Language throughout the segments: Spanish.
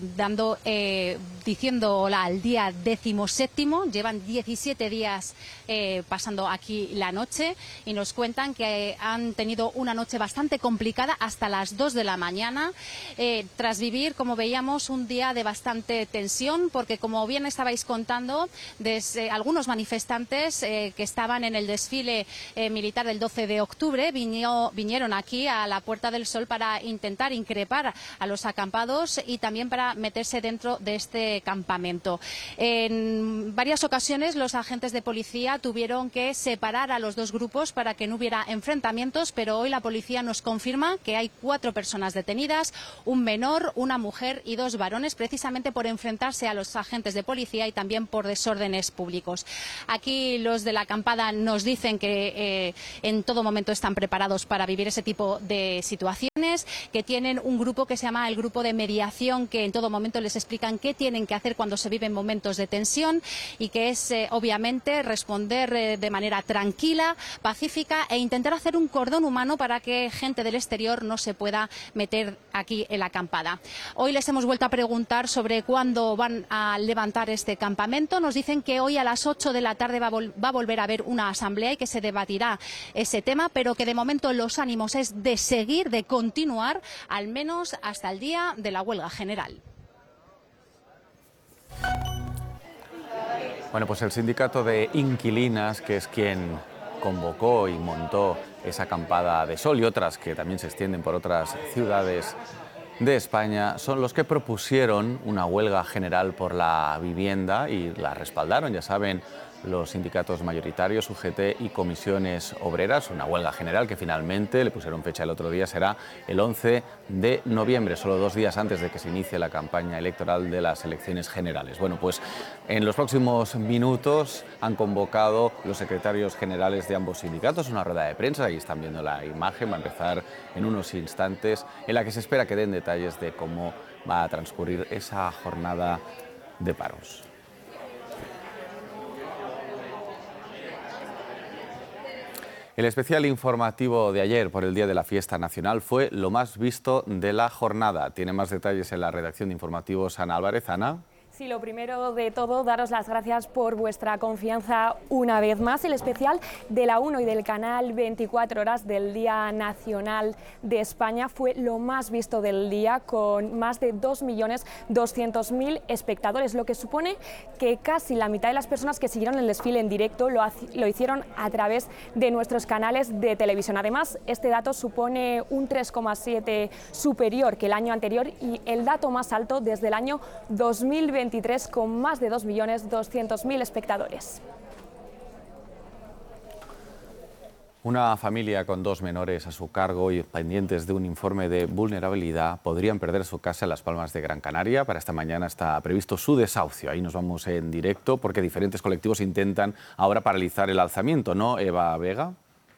diciéndola al día 17º, llevan 17 días pasando aquí la noche y nos cuentan que han tenido una noche bastante complicada hasta las 2 de la mañana, tras vivir, como veíamos, un día de bastante tensión, porque como bien estabais contando, algunos manifestantes que estaban en el desfile militar del 12 de octubre vinieron aquí a la Puerta del Sol para intentar increpar a los acampados y también para meterse dentro de este campamento. En varias ocasiones los agentes de policía tuvieron que separar a los dos grupos para que no hubiera enfrentamientos, pero hoy la policía nos confirma que hay 4 personas detenidas, un menor, una mujer y 2 varones, precisamente por enfrentarse a los agentes de policía y también por desórdenes públicos. Aquí los de la acampada nos dicen que en todo momento están preparados para vivir ese tipo de situaciones, que tienen un grupo que se llama el grupo de mediación, que en todo momento les explican qué tienen que hacer cuando se viven momentos de tensión y que es obviamente responder de manera tranquila, pacífica e intentar hacer un cordón humano para que gente del exterior no se pueda meter aquí en la acampada. Hoy les hemos vuelto a preguntar sobre cuándo van a levantar este campamento. Nos dicen que hoy a las 8 de la tarde va a volver a haber una asamblea y que se debatirá ese tema, pero que de momento los ánimos es de seguir, de continuar, al menos hasta el día de la huelga general. Bueno, pues el sindicato de inquilinas, que es quien convocó y montó esa acampada de sol y otras que también se extienden por otras ciudades de España, son los que propusieron una huelga general por la vivienda y la respaldaron, ya saben, los sindicatos mayoritarios, UGT y comisiones obreras, una huelga general que finalmente le pusieron fecha el otro día, será el 11 de noviembre, solo 2 días antes de que se inicie la campaña electoral de las elecciones generales. Bueno, pues en los próximos minutos han convocado los secretarios generales de ambos sindicatos una rueda de prensa, ahí están viendo la imagen, va a empezar en unos instantes, en la que se espera que den detalles de cómo va a transcurrir esa jornada de paros. El especial informativo de ayer por el Día de la Fiesta Nacional fue lo más visto de la jornada. Tiene más detalles en la redacción de informativos Ana Álvarez. Ana. Sí, lo primero de todo, daros las gracias por vuestra confianza una vez más. El especial de la 1 y del canal 24 horas del Día Nacional de España fue lo más visto del día, con más de 2.200.000 espectadores, lo que supone que casi la mitad de las personas que siguieron el desfile en directo lo hicieron a través de nuestros canales de televisión. Además, este dato supone un 3,7 superior que el año anterior y el dato más alto desde el año 2023, con más de 2.200.000 espectadores. Una familia con 2 menores a su cargo y pendientes de un informe de vulnerabilidad podrían perder su casa en Las Palmas de Gran Canaria. Para esta mañana está previsto su desahucio. Ahí nos vamos en directo porque diferentes colectivos intentan ahora paralizar el alzamiento, ¿no, Eva Vega?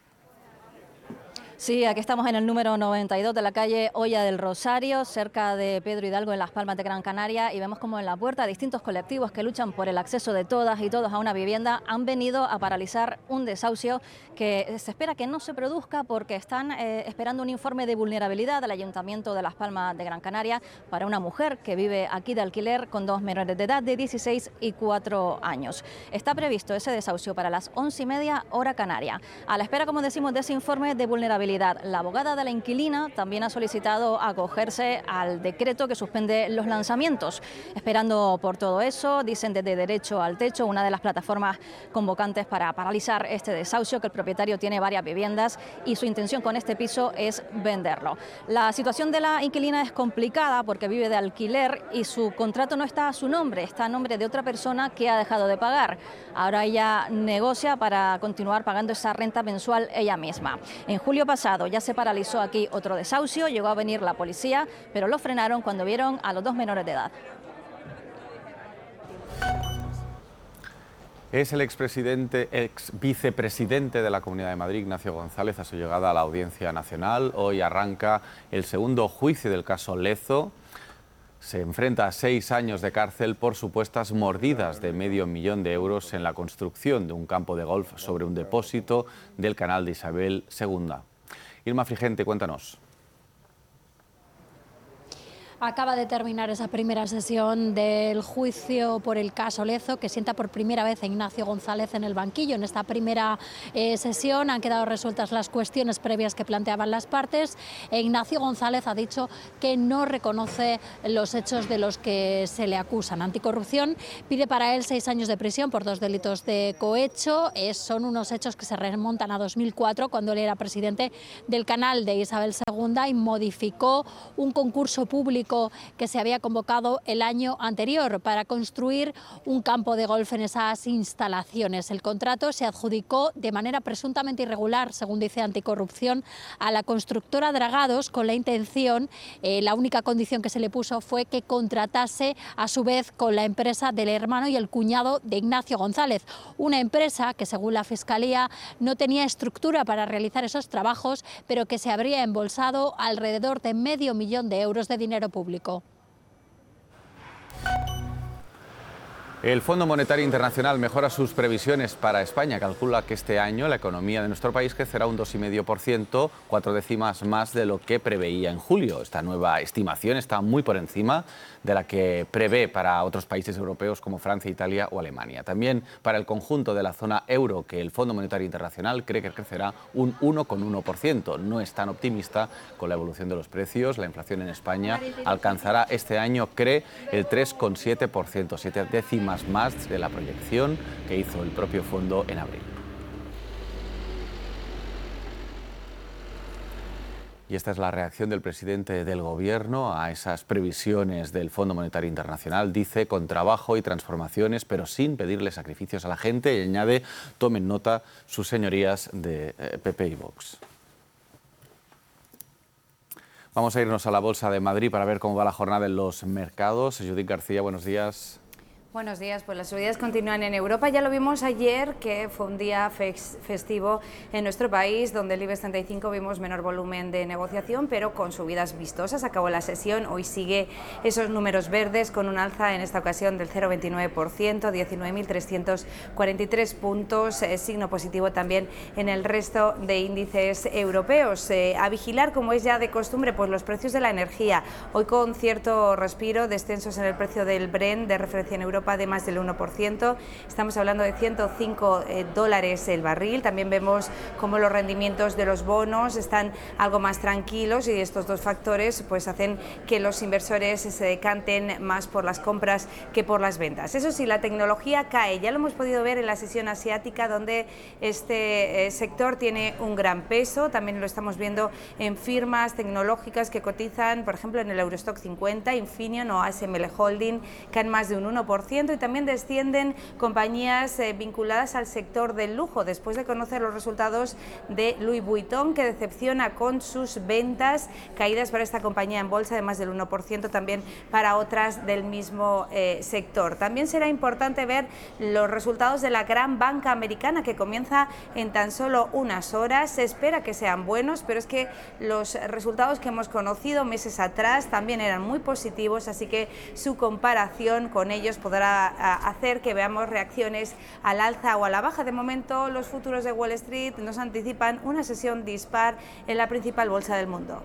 Sí, aquí estamos en el número 92 de la calle Olla del Rosario, cerca de Pedro Hidalgo, en Las Palmas de Gran Canaria, y vemos como en la puerta distintos colectivos que luchan por el acceso de todas y todos a una vivienda han venido a paralizar un desahucio que se espera que no se produzca porque están esperando un informe de vulnerabilidad del Ayuntamiento de Las Palmas de Gran Canaria para una mujer que vive aquí de alquiler con 2 menores de edad de 16 y 4 años. Está previsto ese desahucio para las 11:30 hora canaria. A la espera, como decimos, de ese informe de vulnerabilidad, la abogada de la inquilina también ha solicitado acogerse al decreto que suspende los lanzamientos. Esperando por todo eso, dicen desde Derecho al Techo, una de las plataformas convocantes para paralizar este desahucio, que el propietario tiene varias viviendas y su intención con este piso es venderlo. La situación de la inquilina es complicada porque vive de alquiler y su contrato no está a su nombre, está a nombre de otra persona que ha dejado de pagar. Ahora ella negocia para continuar pagando esa renta mensual ella misma. En julio pasado ya se paralizó aquí otro desahucio, llegó a venir la policía, pero lo frenaron cuando vieron a los 2 menores de edad. Es el ex vicepresidente de la Comunidad de Madrid, Ignacio González, a su llegada a la Audiencia Nacional. Hoy arranca el segundo juicio del caso Lezo. Se enfrenta a 6 años de cárcel por supuestas mordidas de $500.000 de euros en la construcción de un campo de golf sobre un depósito del canal de Isabel II. Irma Frigente, cuéntanos. Acaba de terminar esa primera sesión del juicio por el caso Lezo, que sienta por primera vez a Ignacio González en el banquillo. En esta primera sesión han quedado resueltas las cuestiones previas que planteaban las partes. Ignacio González ha dicho que no reconoce los hechos de los que se le acusan. Anticorrupción pide para él 6 años de prisión por 2 delitos de cohecho. Son unos hechos que se remontan a 2004, cuando él era presidente del canal de Isabel II y modificó un concurso público que se había convocado el año anterior para construir un campo de golf en esas instalaciones. El contrato se adjudicó de manera presuntamente irregular, según dice Anticorrupción, a la constructora Dragados, con la intención, la única condición que se le puso fue que contratase a su vez con la empresa del hermano y el cuñado de Ignacio González, una empresa que según la Fiscalía no tenía estructura para realizar esos trabajos, pero que se habría embolsado alrededor de medio millón de euros de dinero público. El Fondo Monetario Internacional mejora sus previsiones para España. Calcula que este año la economía de nuestro país crecerá un 2,5%, 4 décimas más de lo que preveía en julio. Esta nueva estimación está muy por encima de la que prevé para otros países europeos como Francia, Italia o Alemania. También para el conjunto de la zona euro, que el Fondo Monetario Internacional cree que crecerá un 1,1%. No es tan optimista con la evolución de los precios. La inflación en España alcanzará este año, cree, el 3,7%, 7 décimas más de la proyección que hizo el propio fondo en abril. Y esta es la reacción del presidente del Gobierno a esas previsiones del Fondo Monetario Internacional. Dice, con trabajo y transformaciones, pero sin pedirle sacrificios a la gente, y añade, tomen nota sus señorías de PP y Vox. Vamos a irnos a la Bolsa de Madrid para ver cómo va la jornada en los mercados. Judith García, buenos días. Buenos días, pues las subidas continúan en Europa. Ya lo vimos ayer, que fue un día festivo en nuestro país, donde el IBEX 35 vimos menor volumen de negociación, pero con subidas vistosas. Acabó la sesión, hoy sigue esos números verdes con un alza en esta ocasión del 0,29%, 19.343 puntos, signo positivo también en el resto de índices europeos. A vigilar, como es ya de costumbre, pues los precios de la energía. Hoy con cierto respiro, descensos en el precio del Brent de referencia en Europa de más del 1%, estamos hablando de $105 el barril. También vemos cómo los rendimientos de los bonos están algo más tranquilos, y estos dos factores pues hacen que los inversores se decanten más por las compras que por las ventas. Eso sí, la tecnología cae, ya lo hemos podido ver en la sesión asiática, donde este sector tiene un gran peso. También lo estamos viendo en firmas tecnológicas que cotizan, por ejemplo, en el Eurostock 50, Infineon o ASML Holding, caen más de un 1%, y también descienden compañías vinculadas al sector del lujo, después de conocer los resultados de Louis Vuitton, que decepciona con sus ventas, caídas para esta compañía en bolsa de más del 1%, también para otras del mismo sector. También será importante ver los resultados de la gran banca americana, que comienza en tan solo unas horas. Se espera que sean buenos, pero es que los resultados que hemos conocido meses atrás también eran muy positivos, así que su comparación con ellos podrá hacer que veamos reacciones al alza o a la baja. De momento, los futuros de Wall Street nos anticipan una sesión dispar en la principal bolsa del mundo.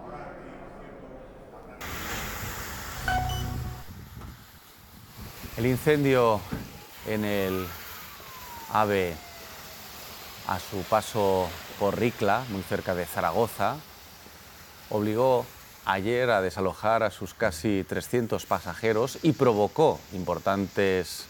El incendio en el AVE a su paso por Ricla, muy cerca de Zaragoza, obligó ayer a desalojar a sus casi 300 pasajeros y provocó importantes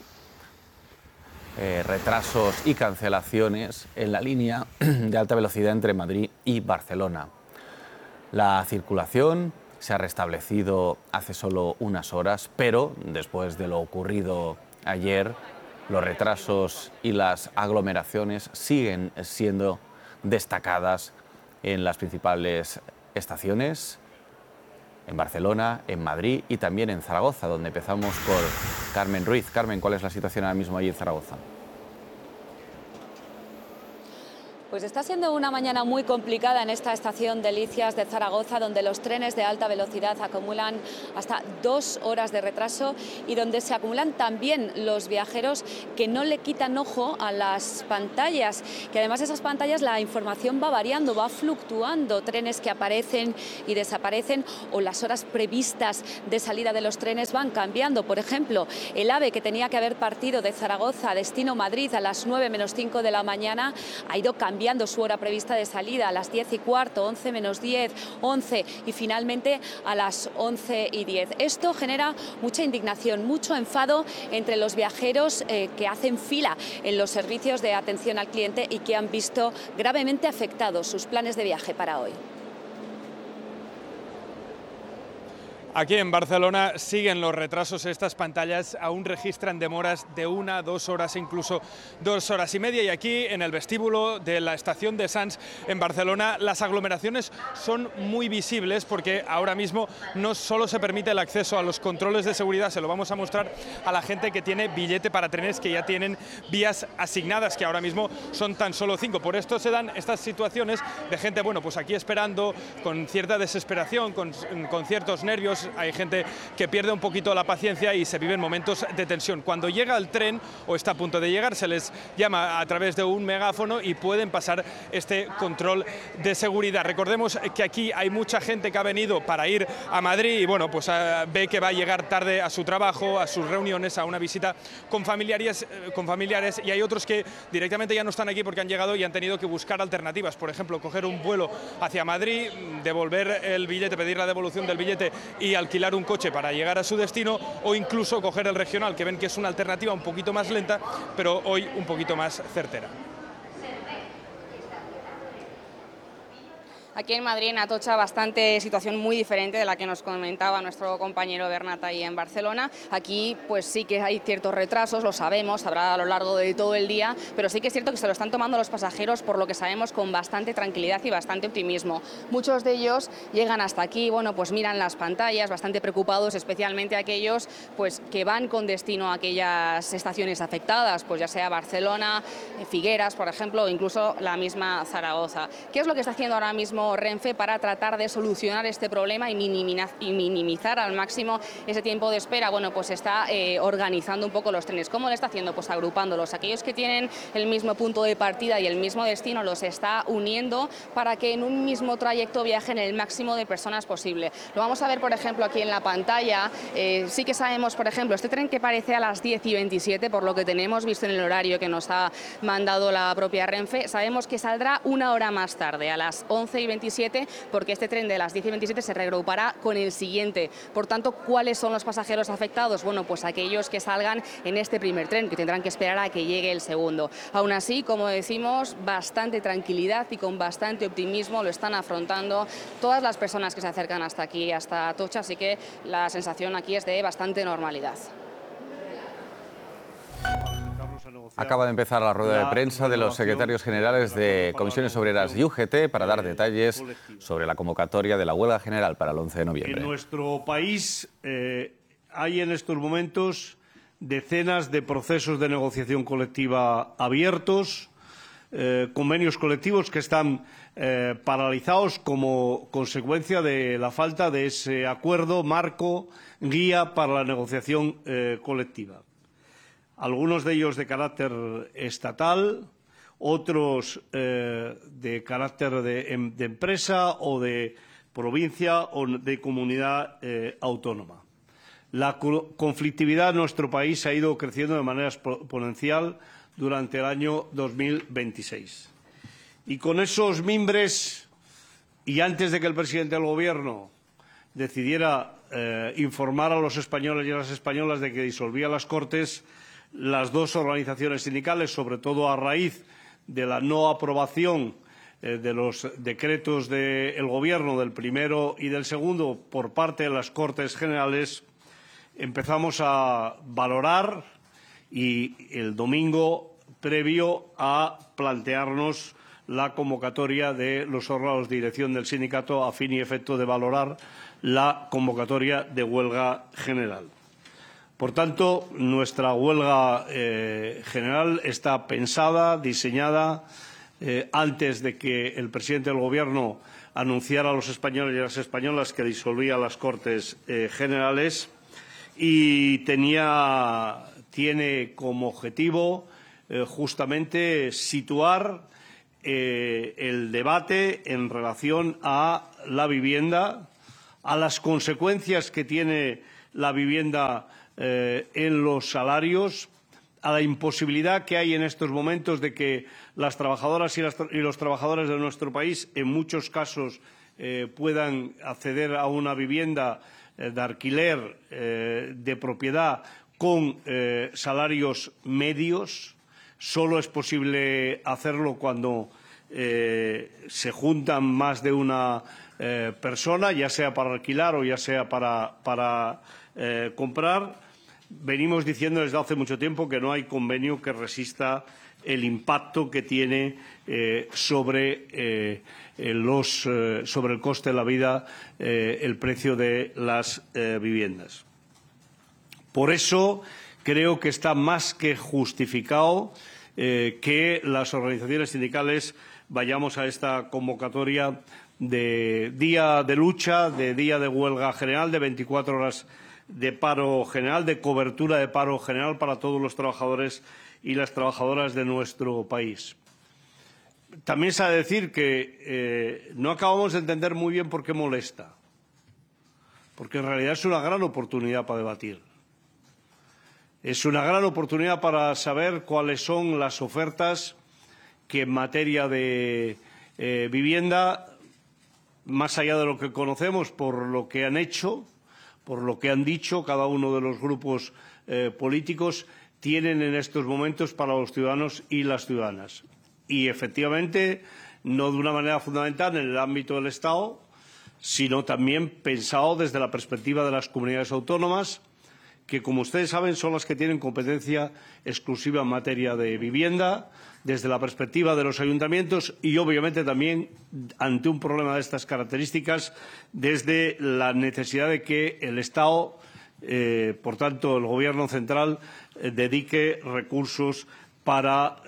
retrasos y cancelaciones en la línea de alta velocidad entre Madrid y Barcelona. La circulación se ha restablecido hace solo unas horas, pero después de lo ocurrido ayer, los retrasos y las aglomeraciones siguen siendo destacadas en las principales estaciones, en Barcelona, en Madrid y también en Zaragoza, donde empezamos por Carmen Ruiz. Carmen, ¿cuál es la situación ahora mismo allí en Zaragoza? Pues está siendo una mañana muy complicada en esta estación Delicias de Zaragoza, donde los trenes de alta velocidad acumulan hasta 2 horas de retraso y donde se acumulan también los viajeros que no le quitan ojo a las pantallas, que además de esas pantallas la información va variando, va fluctuando, trenes que aparecen y desaparecen o las horas previstas de salida de los trenes van cambiando. Por ejemplo, el AVE, que tenía que haber partido de Zaragoza destino Madrid a las 9 menos 5 de la mañana, ha ido cambiando su hora prevista de salida a las 10 y cuarto, 11 menos 10, 11 y finalmente a las 11 y 10. Esto genera mucha indignación, mucho enfado entre los viajeros que hacen fila en los servicios de atención al cliente y que han visto gravemente afectados sus planes de viaje para hoy. Aquí en Barcelona siguen los retrasos. Estas pantallas aún registran demoras de 1, 2 horas, incluso 2 horas y media. Y aquí en el vestíbulo de la estación de Sants en Barcelona las aglomeraciones son muy visibles porque ahora mismo no solo se permite el acceso a los controles de seguridad, se lo vamos a mostrar a la gente que tiene billete para trenes que ya tienen vías asignadas, que ahora mismo son tan solo 5. Por esto se dan estas situaciones de gente, bueno, pues aquí esperando con cierta desesperación, con ciertos nervios. Hay gente que pierde un poquito la paciencia y se viven momentos de tensión. Cuando llega el tren o está a punto de llegar, se les llama a través de un megáfono y pueden pasar este control de seguridad. Recordemos que aquí hay mucha gente que ha venido para ir a Madrid y bueno, pues ve que va a llegar tarde a su trabajo, a sus reuniones, a una visita con familiares, y hay otros que directamente ya no están aquí porque han llegado y han tenido que buscar alternativas. Por ejemplo, coger un vuelo hacia Madrid, devolver el billete, pedir la devolución del billete y alquilar un coche para llegar a su destino, o incluso coger el regional, que ven que es una alternativa un poquito más lenta, pero hoy un poquito más certera. Aquí en Madrid, en Atocha, bastante situación muy diferente de la que nos comentaba nuestro compañero Bernat ahí en Barcelona. Aquí pues sí que hay ciertos retrasos, lo sabemos, habrá a lo largo de todo el día, pero sí que es cierto que se lo están tomando los pasajeros, por lo que sabemos, con bastante tranquilidad y bastante optimismo. Muchos de ellos llegan hasta aquí, bueno, pues miran las pantallas, bastante preocupados, especialmente aquellos pues que van con destino a aquellas estaciones afectadas, pues ya sea Barcelona, Figueras, por ejemplo, o incluso la misma Zaragoza. ¿Qué es lo que está haciendo ahora mismo Renfe para tratar de solucionar este problema y minimizar al máximo ese tiempo de espera? Bueno, pues está organizando un poco los trenes. ¿Cómo lo está haciendo? Pues agrupándolos. Aquellos que tienen el mismo punto de partida y el mismo destino los está uniendo para que en un mismo trayecto viajen el máximo de personas posible. Lo vamos a ver, por ejemplo, aquí en la pantalla. Sí que sabemos, por ejemplo, este tren que parece a las 10 y 27, por lo que tenemos visto en el horario que nos ha mandado la propia Renfe, sabemos que saldrá 1 hora más tarde, a las 11 y 27, porque este tren de las 10 y 27 se reagrupará con el siguiente. Por tanto, ¿cuáles son los pasajeros afectados? Bueno, pues aquellos que salgan en este primer tren, que tendrán que esperar a que llegue el segundo. Aún así, como decimos, bastante tranquilidad y con bastante optimismo lo están afrontando todas las personas que se acercan hasta aquí, hasta Atocha, así que la sensación aquí es de bastante normalidad. Acaba de empezar la rueda de prensa de los secretarios generales de Comisiones Obreras y UGT para dar detalles sobre la convocatoria de la huelga general para el 11 de noviembre. En nuestro país hay en estos momentos decenas de procesos de negociación colectiva abiertos, convenios colectivos que están paralizados como consecuencia de la falta de ese acuerdo marco guía para la negociación colectiva. Algunos de ellos de carácter estatal, otros de carácter de empresa o de provincia o de comunidad autónoma. La conflictividad en nuestro país ha ido creciendo de manera exponencial durante el año 2026. Y con esos mimbres, y antes de que el presidente del Gobierno decidiera informar a los españoles y a las españolas de que disolvía las Cortes, las dos organizaciones sindicales, sobre todo a raíz de la no aprobación de los decretos del Gobierno del primero y del segundo por parte de las Cortes Generales, empezamos a valorar y el domingo previo a plantearnos la convocatoria de los órganos de dirección del sindicato a fin y efecto de valorar la convocatoria de huelga general. Por tanto, nuestra huelga general está pensada, diseñada antes de que el presidente del Gobierno anunciara a los españoles y a las españolas que disolvía las Cortes Generales, y tiene como objetivo justamente situar el debate en relación a la vivienda, a las consecuencias que tiene la vivienda en los salarios, a la imposibilidad que hay en estos momentos de que las trabajadoras y los trabajadores de nuestro país, en muchos casos, puedan acceder a una vivienda de alquiler, de propiedad, con salarios medios. Solo es posible hacerlo cuando se juntan más de una persona, ya sea para alquilar o ya sea para comprar. Venimos diciendo desde hace mucho tiempo que no hay convenio que resista el impacto que tiene sobre el coste de la vida el precio de las viviendas. Por eso creo que está más que justificado que las organizaciones sindicales vayamos a esta convocatoria de día de lucha, de día de huelga general, de 24 horas de paro general, de cobertura de paro general para todos los trabajadores y las trabajadoras de nuestro país. También se ha de decir que no acabamos de entender muy bien por qué molesta, porque en realidad es una gran oportunidad para debatir. Es una gran oportunidad para saber cuáles son las ofertas que en materia de vivienda, más allá de lo que conocemos por lo que han hecho, por lo que han dicho cada uno de los grupos políticos, tienen en estos momentos para los ciudadanos y las ciudadanas. Y, efectivamente, no de una manera fundamental en el ámbito del Estado, sino también pensado desde la perspectiva de las comunidades autónomas, que, como ustedes saben, son las que tienen competencia exclusiva en materia de vivienda, desde la perspectiva de los ayuntamientos y, obviamente, también, ante un problema de estas características, desde la necesidad de que el Estado, por tanto, el Gobierno central, dedique recursos para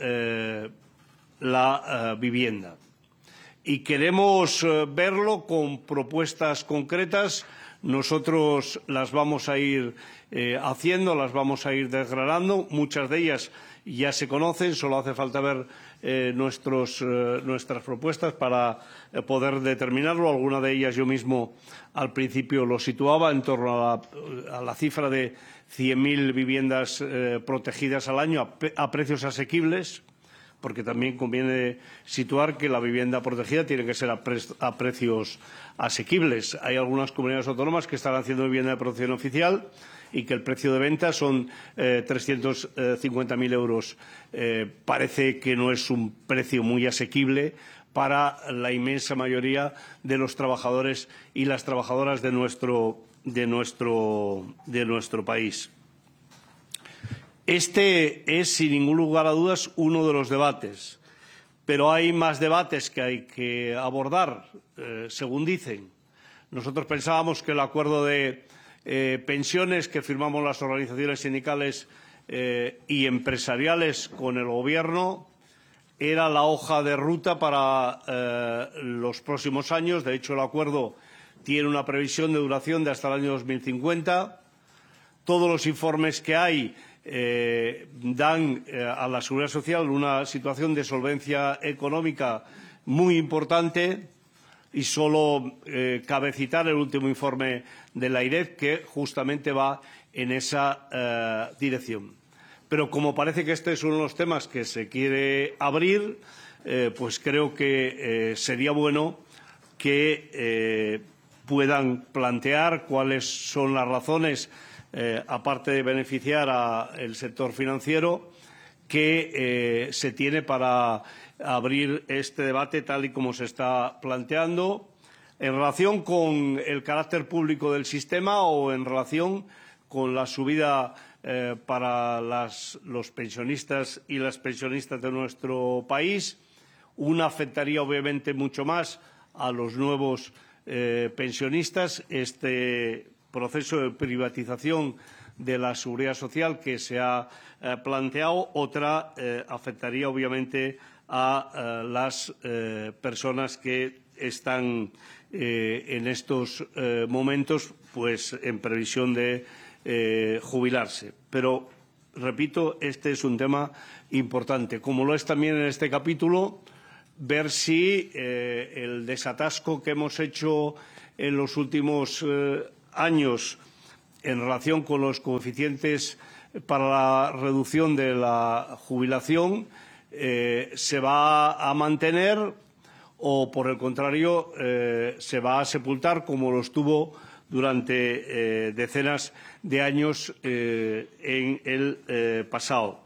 la vivienda. Y queremos verlo con propuestas concretas. Nosotros las vamos a ir haciendo, las vamos a ir desgranando. Muchas de ellas ya se conocen, solo hace falta ver nuestras propuestas para poder determinarlo. Alguna de ellas yo mismo al principio lo situaba en torno a la cifra de 100.000 viviendas protegidas al año a precios asequibles, porque también conviene situar que la vivienda protegida tiene que ser a precios asequibles. Hay algunas comunidades autónomas que están haciendo vivienda de protección oficial y que el precio de venta son 350.000 euros. Parece que no es un precio muy asequible para la inmensa mayoría de los trabajadores y las trabajadoras de nuestro país. Este es, sin ningún lugar a dudas, uno de los debates. Pero hay más debates que hay que abordar, según dicen. Nosotros pensábamos que el acuerdo de pensiones que firmamos las organizaciones sindicales y empresariales con el Gobierno era la hoja de ruta para los próximos años. De hecho, el acuerdo tiene una previsión de duración de hasta el año 2050. Todos los informes que hay dan a la Seguridad Social una situación de solvencia económica muy importante y solo cabe citar el último informe de la AIREF, que justamente va en esa dirección. Pero como parece que este es uno de los temas que se quiere abrir, pues creo que sería bueno que puedan plantear cuáles son las razones, aparte de beneficiar al sector financiero, que se tiene para abrir este debate tal y como se está planteando, en relación con el carácter público del sistema o en relación con la subida para los pensionistas y las pensionistas de nuestro país. Una afectaría obviamente mucho más a los nuevos pensionistas. Este proceso de privatización de la Seguridad Social que se ha planteado. Otra afectaría obviamente a las personas que están en estos momentos pues, en previsión de jubilarse. Pero, repito, este es un tema importante, como lo es también en este capítulo, ver si el desatasco que hemos hecho en los últimos años en relación con los coeficientes para la reducción de la jubilación se va a mantener o, por el contrario, se va a sepultar como lo estuvo durante decenas de años en el pasado.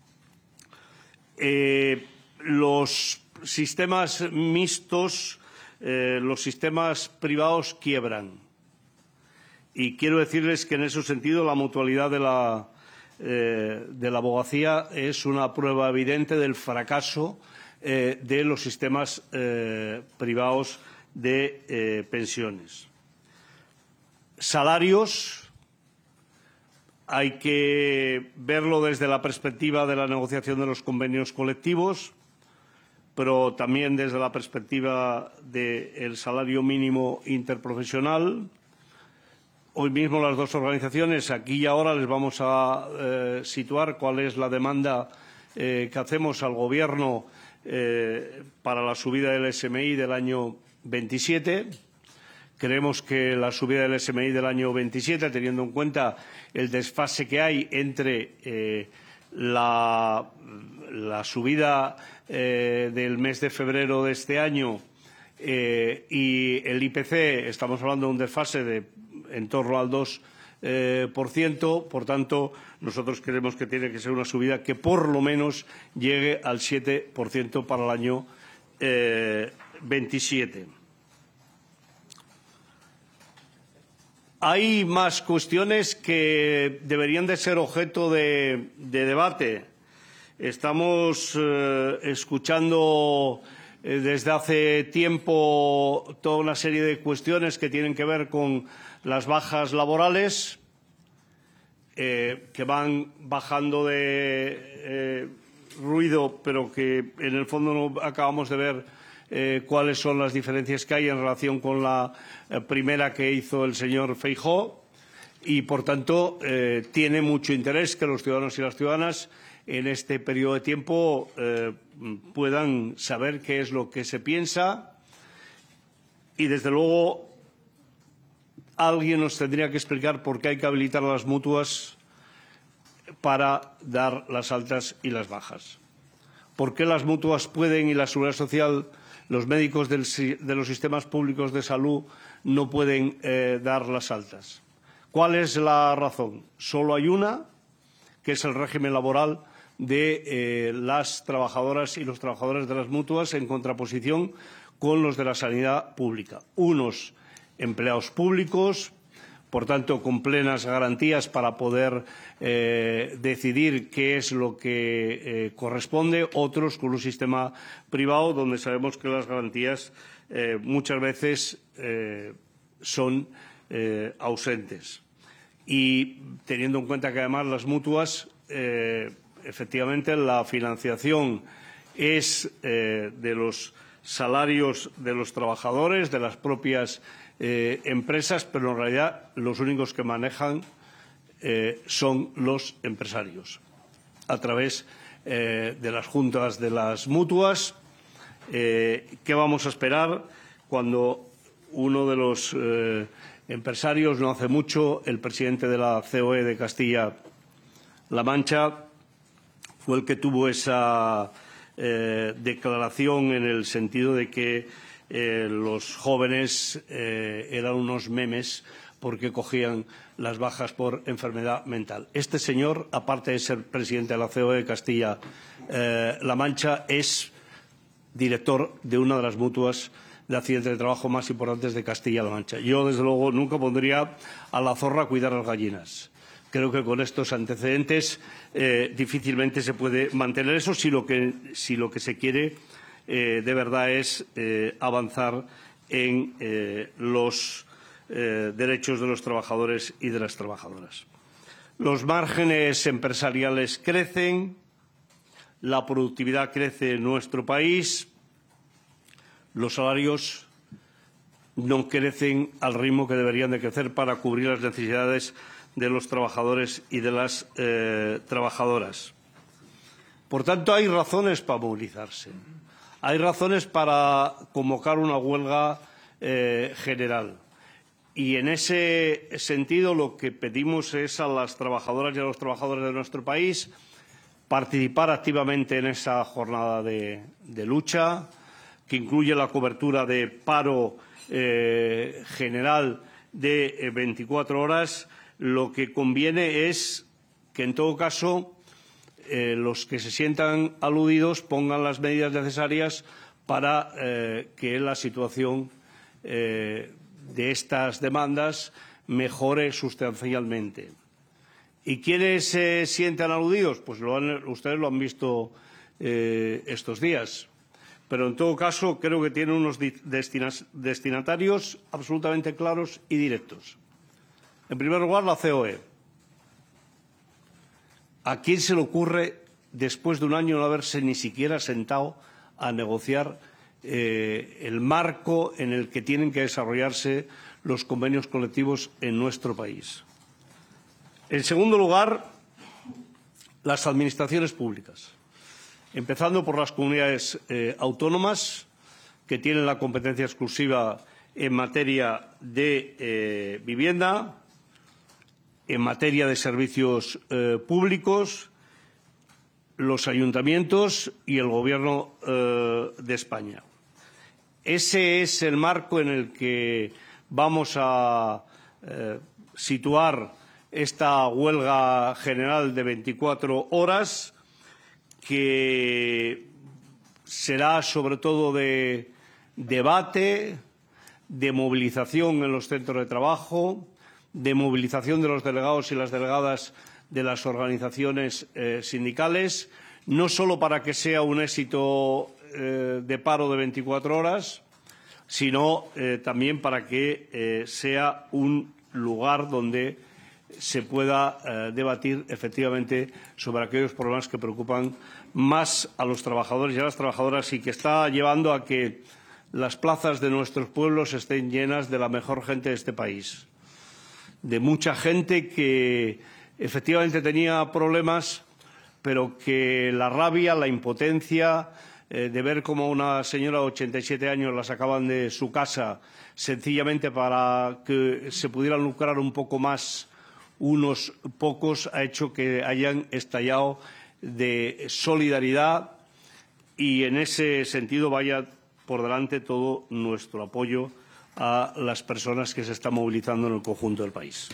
Los sistemas mixtos, los sistemas privados quiebran. Y quiero decirles que en ese sentido la mutualidad de la abogacía es una prueba evidente del fracaso de los sistemas privados de pensiones. Salarios, hay que verlo desde la perspectiva de la negociación de los convenios colectivos, pero también desde la perspectiva del salario mínimo interprofesional. Hoy mismo las dos organizaciones, aquí y ahora, les vamos a situar cuál es la demanda que hacemos al Gobierno para la subida del SMI del año 27. Creemos que la subida del SMI del año 27, teniendo en cuenta el desfase que hay entre la subida del mes de febrero de este año y el IPC, estamos hablando de un desfase de en torno al 2%. Por tanto, nosotros creemos que tiene que ser una subida que por lo menos llegue al 7% para el año 27. Hay más cuestiones que deberían de ser objeto de debate. Estamos escuchando desde hace tiempo toda una serie de cuestiones que tienen que ver con las bajas laborales, que van bajando de ruido, pero que en el fondo no acabamos de ver cuáles son las diferencias que hay en relación con la primera que hizo el señor Feijóo y, por tanto, tiene mucho interés que los ciudadanos y las ciudadanas en este periodo de tiempo puedan saber qué es lo que se piensa y, desde luego, alguien nos tendría que explicar por qué hay que habilitar las mutuas para dar las altas y las bajas. ¿Por qué las mutuas pueden y la Seguridad Social, los médicos de los sistemas públicos de salud no pueden dar las altas? ¿Cuál es la razón? Solo hay una, que es el régimen laboral de las trabajadoras y los trabajadores de las mutuas en contraposición con los de la sanidad pública. Unos empleados públicos, por tanto, con plenas garantías para poder decidir qué es lo que corresponde, otros con un sistema privado donde sabemos que las garantías muchas veces son ausentes. Y teniendo en cuenta que además las mutuas, efectivamente, la financiación es de los salarios de los trabajadores, de las propias empresas, pero en realidad los únicos que manejan son los empresarios, a través de las juntas de las mutuas. ¿Qué vamos a esperar cuando uno de los empresarios, no hace mucho, el presidente de la COE de Castilla-La Mancha, fue el que tuvo esa declaración en el sentido de que los jóvenes eran unos memes porque cogían las bajas por enfermedad mental? Este señor, aparte de ser presidente de la COE de Castilla-La Mancha, es director de una de las mutuas de accidentes de trabajo más importantes de Castilla-La Mancha. Yo, desde luego, nunca pondría a la zorra a cuidar las gallinas. Creo que con estos antecedentes difícilmente se puede mantener eso si lo que se quiere de verdad es avanzar en los derechos de los trabajadores y de las trabajadoras. Los márgenes empresariales crecen, la productividad crece en nuestro país, los salarios no crecen al ritmo que deberían de crecer para cubrir las necesidades de los trabajadores y de las trabajadoras. Por tanto, hay razones para movilizarse. Hay razones para convocar una huelga general. Y en ese sentido lo que pedimos es a las trabajadoras y a los trabajadores de nuestro país participar activamente en esa jornada de lucha, que incluye la cobertura de paro general de 24 horas. Lo que conviene es que, en todo caso, los que se sientan aludidos pongan las medidas necesarias para que la situación de estas demandas mejore sustancialmente. ¿Y quiénes se sientan aludidos? Pues ustedes lo han visto estos días. Pero, en todo caso, creo que tienen unos destinatarios absolutamente claros y directos. En primer lugar, la COE. ¿A quién se le ocurre, después de un año, no haberse ni siquiera sentado a negociar el marco en el que tienen que desarrollarse los convenios colectivos en nuestro país? En segundo lugar, las administraciones públicas, empezando por las comunidades autónomas, que tienen la competencia exclusiva en materia de vivienda, en materia de servicios públicos, los ayuntamientos y el Gobierno de España. Ese es el marco en el que vamos a situar esta huelga general de 24 horas, que será sobre todo de debate, de movilización en los centros de trabajo, de movilización de los delegados y las delegadas de las organizaciones sindicales, no solo para que sea un éxito de paro de 24 horas, sino también para que sea un lugar donde se pueda debatir efectivamente sobre aquellos problemas que preocupan más a los trabajadores y a las trabajadoras, y que está llevando a que las plazas de nuestros pueblos estén llenas de la mejor gente de este país, de mucha gente que efectivamente tenía problemas, pero que la rabia, la impotencia de ver cómo una señora de 87 años la sacaban de su casa sencillamente para que se pudieran lucrar un poco más unos pocos, ha hecho que hayan estallado de solidaridad, y en ese sentido vaya por delante todo nuestro apoyo a las personas que se están movilizando en el conjunto del país.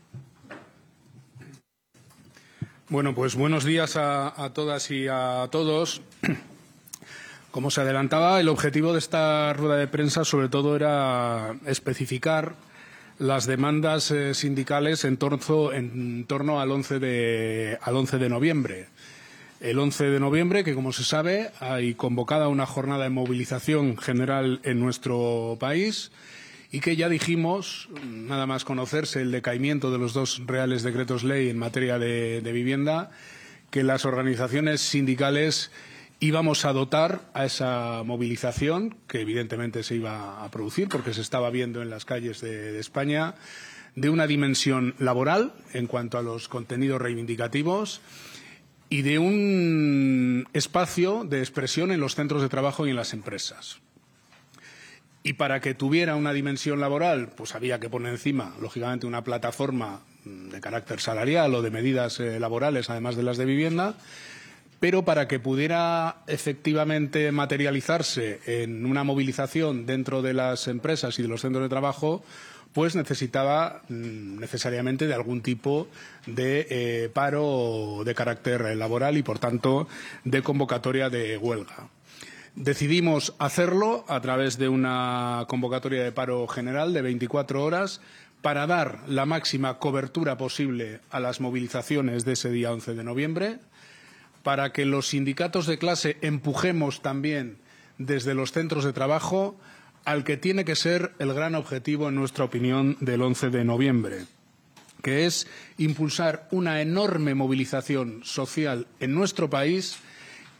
Bueno, pues buenos días a todas y a todos. Como se adelantaba, el objetivo de esta rueda de prensa sobre todo era especificar las demandas sindicales en torno al 11 de noviembre. El 11 de noviembre, que como se sabe, hay convocada una jornada de movilización general en nuestro país, y que ya dijimos, nada más conocerse el decaimiento de los dos reales decretos ley en materia de vivienda, que las organizaciones sindicales íbamos a dotar a esa movilización, que evidentemente se iba a producir porque se estaba viendo en las calles de España, de una dimensión laboral en cuanto a los contenidos reivindicativos y de un espacio de expresión en los centros de trabajo y en las empresas. Y para que tuviera una dimensión laboral, pues había que poner encima, lógicamente, una plataforma de carácter salarial o de medidas laborales, además de las de vivienda. Pero para que pudiera efectivamente materializarse en una movilización dentro de las empresas y de los centros de trabajo, pues necesitaba necesariamente de algún tipo de paro de carácter laboral y, por tanto, de convocatoria de huelga. Decidimos hacerlo a través de una convocatoria de paro general de 24 horas para dar la máxima cobertura posible a las movilizaciones de ese día 11 de noviembre, para que los sindicatos de clase empujemos también desde los centros de trabajo al que tiene que ser el gran objetivo, en nuestra opinión, del 11 de noviembre, que es impulsar una enorme movilización social en nuestro país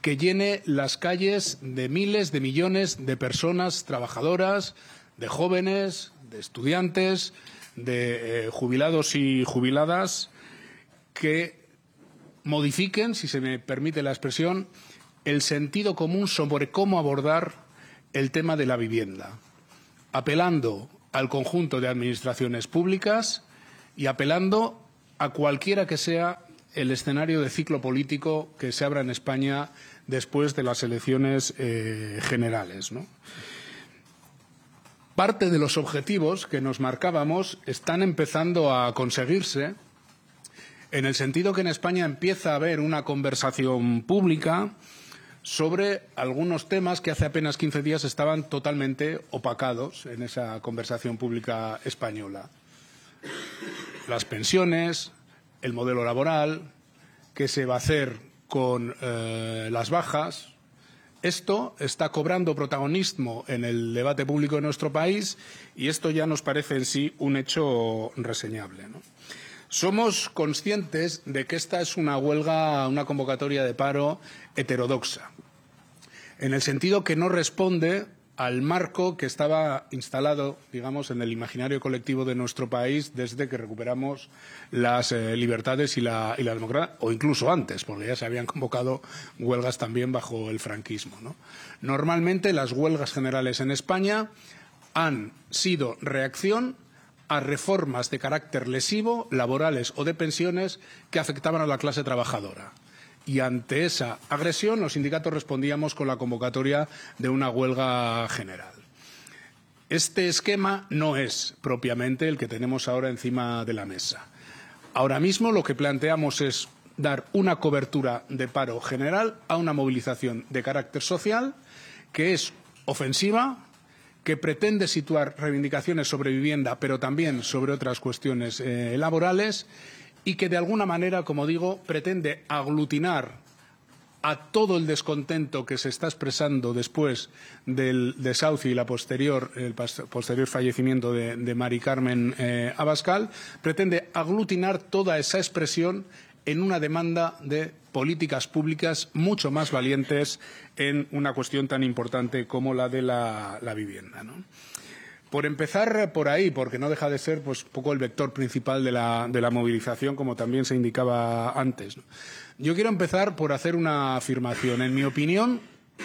que llene las calles de miles, de millones de personas trabajadoras, de jóvenes, de estudiantes, de jubilados y jubiladas, que modifiquen, si se me permite la expresión, el sentido común sobre cómo abordar el tema de la vivienda, apelando al conjunto de administraciones públicas y apelando a cualquiera que sea el escenario de ciclo político que se abra en España después de las elecciones generales, ¿no? Parte de los objetivos que nos marcábamos están empezando a conseguirse, en el sentido que en España empieza a haber una conversación pública sobre algunos temas que hace apenas 15 días estaban totalmente opacados en esa conversación pública española. Las pensiones, el modelo laboral, qué se va a hacer con las bajas. Esto está cobrando protagonismo en el debate público de nuestro país y esto ya nos parece en sí un hecho reseñable, ¿no? Somos conscientes de que esta es una huelga, una convocatoria de paro heterodoxa, en el sentido que no responde al marco que estaba instalado, digamos, en el imaginario colectivo de nuestro país desde que recuperamos las libertades y la democracia, o incluso antes, porque ya se habían convocado huelgas también bajo el franquismo, ¿no? Normalmente las huelgas generales en España han sido reacción a reformas de carácter lesivo, laborales o de pensiones que afectaban a la clase trabajadora. Y ante esa agresión, los sindicatos respondíamos con la convocatoria de una huelga general. Este esquema no es propiamente el que tenemos ahora encima de la mesa. Ahora mismo lo que planteamos es dar una cobertura de paro general a una movilización de carácter social que es ofensiva, que pretende situar reivindicaciones sobre vivienda, pero también sobre otras cuestiones laborales, y que de alguna manera, como digo, pretende aglutinar a todo el descontento que se está expresando después del desahucio y el posterior fallecimiento de Mari Carmen Abascal, pretende aglutinar toda esa expresión en una demanda de políticas públicas mucho más valientes en una cuestión tan importante como la de la vivienda, ¿no? Por empezar por ahí, porque no deja de ser pues un poco el vector principal de la movilización, como también se indicaba antes, ¿no? Yo quiero empezar por hacer una afirmación. En mi opinión,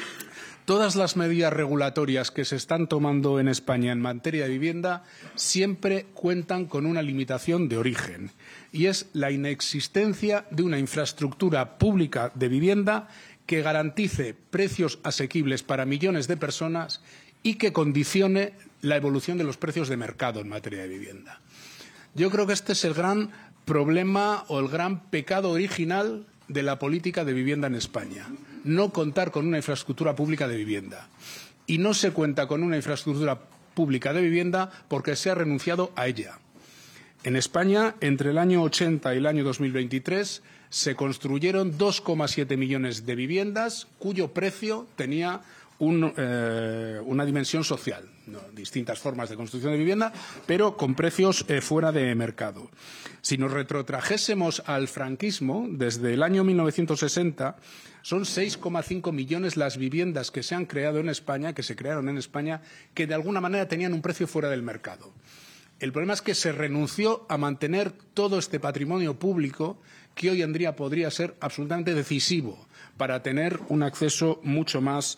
todas las medidas regulatorias que se están tomando en España en materia de vivienda siempre cuentan con una limitación de origen, y es la inexistencia de una infraestructura pública de vivienda que garantice precios asequibles para millones de personas y que condicione la evolución de los precios de mercado en materia de vivienda. Yo creo que este es el gran problema o el gran pecado original de la política de vivienda en España. No contar con una infraestructura pública de vivienda. Y no se cuenta con una infraestructura pública de vivienda porque se ha renunciado a ella. En España, entre el año 80 y el año 2023, se construyeron 2,7 millones de viviendas cuyo precio tenía una dimensión social, ¿no? Distintas formas de construcción de vivienda, pero con precios fuera de mercado. Si nos retrotrajésemos al franquismo, desde el año 1960, son 6,5 millones las viviendas que se han creado en España, que se crearon en España, que de alguna manera tenían un precio fuera del mercado. El problema es que se renunció a mantener todo este patrimonio público que hoy en día podría ser absolutamente decisivo para tener un acceso mucho más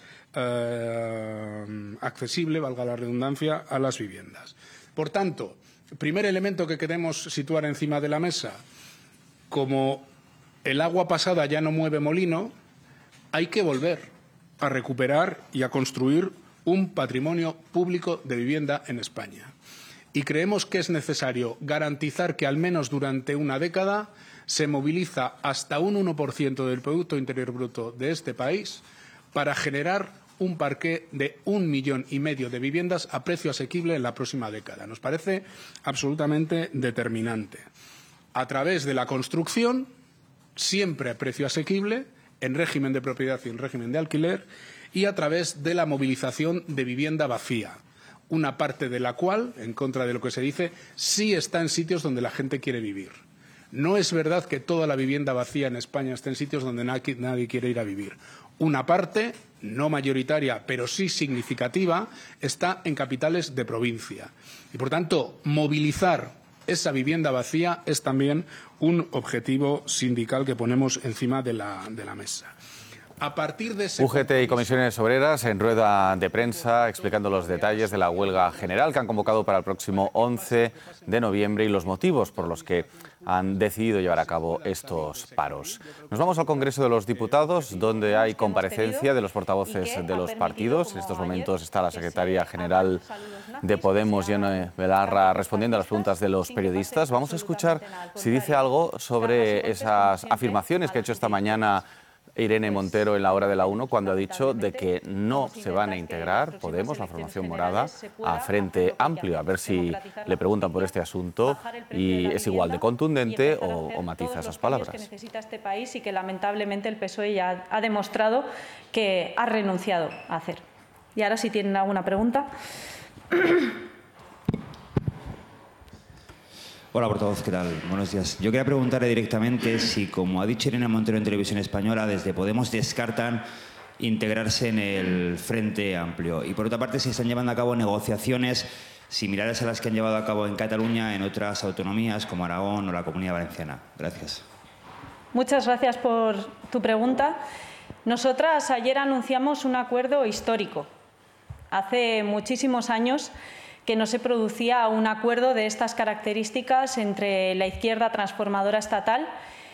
accesible, valga la redundancia, a las viviendas. Por tanto, el primer elemento que queremos situar encima de la mesa, como el agua pasada ya no mueve molino, hay que volver a recuperar y a construir un patrimonio público de vivienda en España. Y creemos que es necesario garantizar que al menos durante una década se moviliza hasta un 1% del Producto Interior Bruto de este país para generar un parqué de 1,5 millones de viviendas a precio asequible en la próxima década. Nos parece absolutamente determinante. A través de la construcción, siempre a precio asequible, en régimen de propiedad y en régimen de alquiler, y a través de la movilización de vivienda vacía, una parte de la cual, en contra de lo que se dice, sí está en sitios donde la gente quiere vivir. No es verdad que toda la vivienda vacía en España esté en sitios donde nadie quiere ir a vivir. Una parte, no mayoritaria, pero sí significativa, está en capitales de provincia. Y, por tanto, movilizar esa vivienda vacía es también un objetivo sindical que ponemos encima de la mesa. A partir de ese UGT y comisiones obreras en rueda de prensa explicando los detalles de la huelga general que han convocado para el próximo 11 de noviembre y los motivos por los que han decidido llevar a cabo estos paros. Nos vamos al Congreso de los Diputados, donde hay comparecencia de los portavoces de los partidos. En estos momentos está la secretaria general de Podemos, Yone Belarra, respondiendo a las preguntas de los periodistas. Vamos a escuchar si dice algo sobre esas afirmaciones que ha hecho esta mañana Irene Montero en la hora de la 1, cuando ha dicho de que no se van a integrar Podemos, la formación morada, a Frente Amplio. A ver si le preguntan por este asunto y es igual de contundente o matiza esas palabras. Que necesita este país y que lamentablemente el PSOE ya ha demostrado que ha renunciado a hacer. Y ahora, si tienen alguna pregunta. Hola, portavoz, ¿qué tal? Buenos días. Yo quería preguntarle directamente si, como ha dicho Irene Montero en Televisión Española, desde Podemos descartan integrarse en el Frente Amplio. Y, por otra parte, si están llevando a cabo negociaciones similares a las que han llevado a cabo en Cataluña en otras autonomías, como Aragón o la Comunidad Valenciana. Gracias. Muchas gracias por tu pregunta. Nosotras ayer anunciamos un acuerdo histórico. Hace muchísimos años que no se producía un acuerdo de estas características entre la izquierda transformadora estatal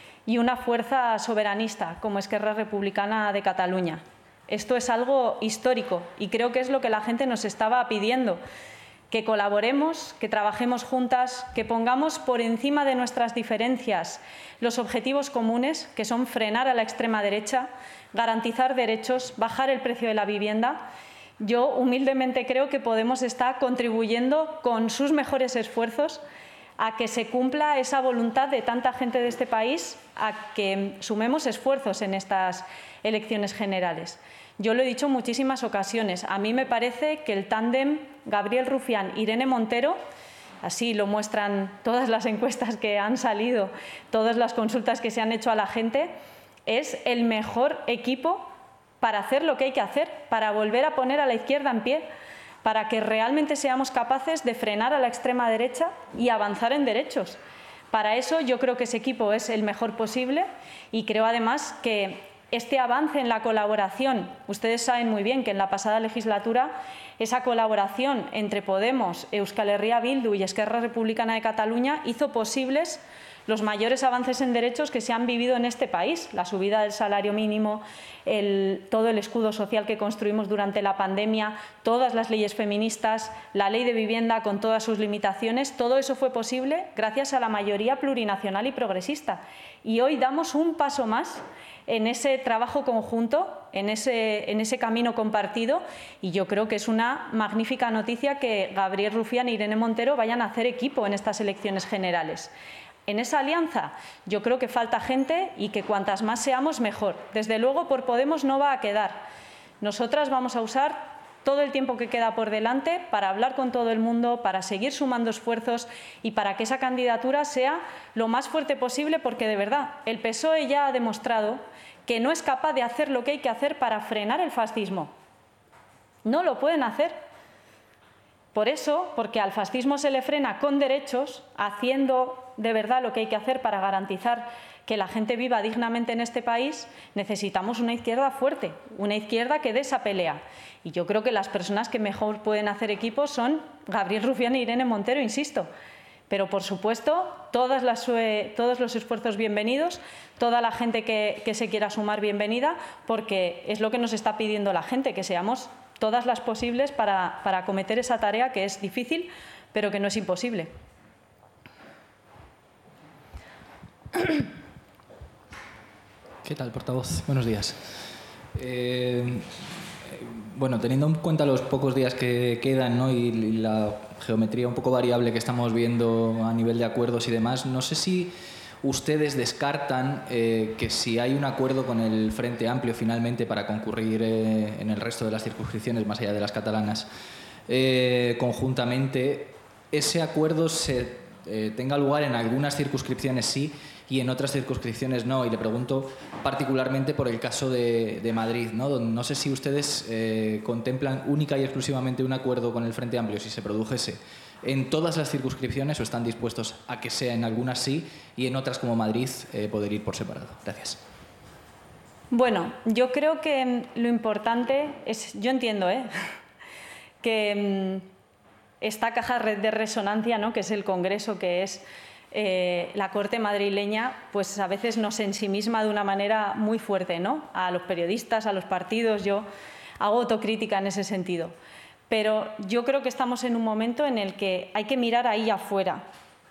y una fuerza soberanista como Esquerra Republicana de Cataluña. Esto es algo histórico y creo que es lo que la gente nos estaba pidiendo, que colaboremos, que trabajemos juntas, que pongamos por encima de nuestras diferencias los objetivos comunes, que son frenar a la extrema derecha, garantizar derechos, bajar el precio de la vivienda. Yo humildemente creo que Podemos está contribuyendo con sus mejores esfuerzos a que se cumpla esa voluntad de tanta gente de este país, a que sumemos esfuerzos en estas elecciones generales. Yo lo he dicho en muchísimas ocasiones. A mí me parece que el tándem Gabriel Rufián-Irene Montero, así lo muestran todas las encuestas que han salido, todas las consultas que se han hecho a la gente, es el mejor equipo para hacer lo que hay que hacer, para volver a poner a la izquierda en pie, para que realmente seamos capaces de frenar a la extrema derecha y avanzar en derechos. Para eso yo creo que ese equipo es el mejor posible y creo además que este avance en la colaboración, ustedes saben muy bien que en la pasada legislatura esa colaboración entre Podemos, Euskal Herria Bildu y Esquerra Republicana de Cataluña hizo posibles los mayores avances en derechos que se han vivido en este país, la subida del salario mínimo, todo el escudo social que construimos durante la pandemia, todas las leyes feministas, la ley de vivienda con todas sus limitaciones, todo eso fue posible gracias a la mayoría plurinacional y progresista. Y hoy damos un paso más en ese trabajo conjunto, en ese camino compartido, y yo creo que es una magnífica noticia que Gabriel Rufián e Irene Montero vayan a hacer equipo en estas elecciones generales. En esa alianza yo creo que falta gente y que cuantas más seamos mejor. Desde luego por Podemos no va a quedar. Nosotras vamos a usar todo el tiempo que queda por delante para hablar con todo el mundo, para seguir sumando esfuerzos y para que esa candidatura sea lo más fuerte posible, porque de verdad el PSOE ya ha demostrado que no es capaz de hacer lo que hay que hacer para frenar el fascismo. No lo pueden hacer. Por eso, porque al fascismo se le frena con derechos, haciendo de verdad lo que hay que hacer para garantizar que la gente viva dignamente en este país, necesitamos una izquierda fuerte, una izquierda que dé esa pelea. Y yo creo que las personas que mejor pueden hacer equipo son Gabriel Rufián e Irene Montero, insisto. Pero, por supuesto, todos los esfuerzos bienvenidos, toda la gente que se quiera sumar bienvenida, porque es lo que nos está pidiendo la gente, que seamos todas las posibles para acometer esa tarea que es difícil, pero que no es imposible. ¿Qué tal, portavoz? Buenos días. Bueno, teniendo en cuenta los pocos días que quedan, ¿no?, y la geometría un poco variable que estamos viendo a nivel de acuerdos y demás, no sé si ustedes descartan que si hay un acuerdo con el Frente Amplio finalmente para concurrir en el resto de las circunscripciones, más allá de las catalanas, conjuntamente, ese acuerdo se tenga lugar en algunas circunscripciones sí y en otras circunscripciones no. Y le pregunto particularmente por el caso de Madrid, ¿no? No sé si ustedes contemplan única y exclusivamente un acuerdo con el Frente Amplio, si se produjese en todas las circunscripciones, o están dispuestos a que sea en algunas sí y en otras como Madrid poder ir por separado. Gracias. Bueno, yo creo que lo importante es, yo entiendo que esta caja de resonancia, ¿no?, que es el Congreso, que es la Corte madrileña, pues a veces nos ensimisma de una manera muy fuerte, ¿no?, a los periodistas, a los partidos. Yo hago autocrítica en ese sentido. Pero yo creo que estamos en un momento en el que hay que mirar ahí afuera,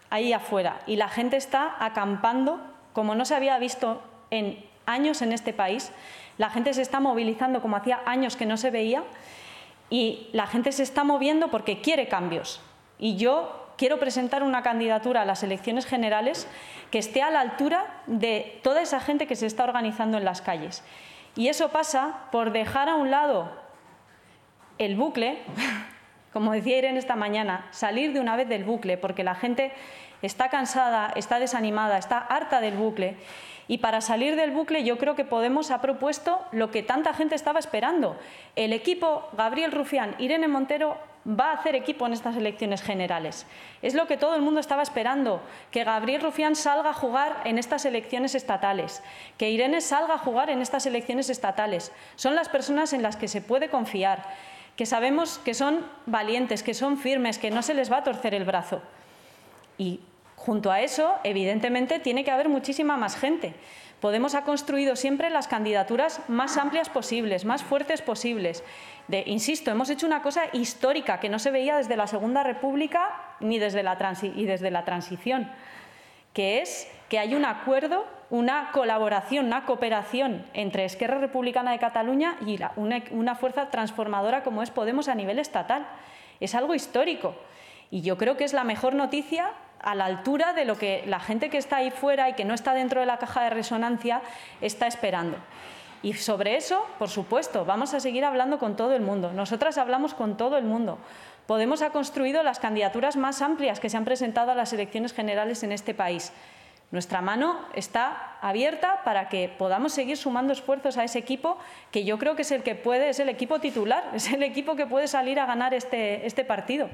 y la gente está acampando como no se había visto en años en este país. La gente se está movilizando como hacía años que no se veía, y la gente se está moviendo porque quiere cambios. Y yo quiero presentar una candidatura a las elecciones generales que esté a la altura de toda esa gente que se está organizando en las calles. Y eso pasa por dejar a un lado el bucle, como decía Irene esta mañana, salir de una vez del bucle, porque la gente está cansada, está desanimada, está harta del bucle. Y para salir del bucle yo creo que Podemos ha propuesto lo que tanta gente estaba esperando. El equipo Gabriel Rufián, Irene Montero va a hacer equipo en estas elecciones generales. Es lo que todo el mundo estaba esperando, que Gabriel Rufián salga a jugar en estas elecciones estatales, que Irene salga a jugar en estas elecciones estatales. Son las personas en las que se puede confiar, que sabemos que son valientes, que son firmes, que no se les va a torcer el brazo. Y junto a eso, evidentemente, tiene que haber muchísima más gente. Podemos ha construido siempre las candidaturas más amplias posibles, más fuertes posibles. Insisto, hemos hecho una cosa histórica que no se veía desde la Segunda República ni desde la transición, que es que hay un acuerdo, una colaboración, una cooperación entre Esquerra Republicana de Cataluña y una fuerza transformadora como es Podemos a nivel estatal. Es algo histórico. Y yo creo que es la mejor noticia a la altura de lo que la gente que está ahí fuera y que no está dentro de la caja de resonancia está esperando. Y sobre eso, por supuesto, vamos a seguir hablando con todo el mundo. Nosotras hablamos con todo el mundo. Podemos ha construido las candidaturas más amplias que se han presentado a las elecciones generales en este país. Nuestra mano está abierta para que podamos seguir sumando esfuerzos a ese equipo, que yo creo que es el que puede, es el equipo titular, es el equipo que puede salir a ganar este partido.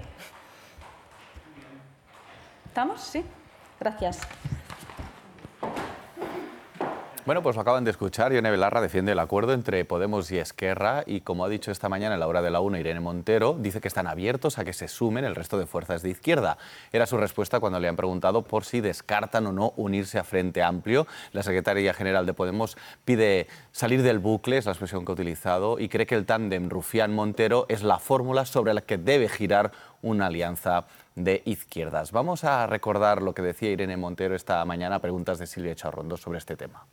¿Estamos? Sí. Gracias. Bueno, pues lo acaban de escuchar. Ione Belarra defiende el acuerdo entre Podemos y Esquerra y, como ha dicho esta mañana en la hora de la 1 Irene Montero, dice que están abiertos a que se sumen el resto de fuerzas de izquierda. Era su respuesta cuando le han preguntado por si descartan o no unirse a Frente Amplio. La secretaria general de Podemos pide salir del bucle, es la expresión que ha utilizado, y cree que el tándem Rufián-Montero es la fórmula sobre la que debe girar una alianza de izquierdas. Vamos a recordar lo que decía Irene Montero esta mañana a preguntas de Silvia Charrondo sobre este tema.